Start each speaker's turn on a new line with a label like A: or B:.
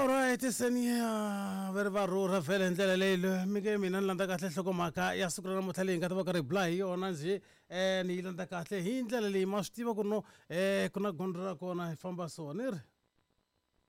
A: Alright, senia vervaru Rafael ndlela leyo mike mina nilanda kahle hloko mhaka ya siku ra namuntlha leyi nga ta va ka reply hi yona nje ni yi landa kahle hi ndlela leyi ma swi tiva ku no ku na gondzo ra kona hi famba so ni ri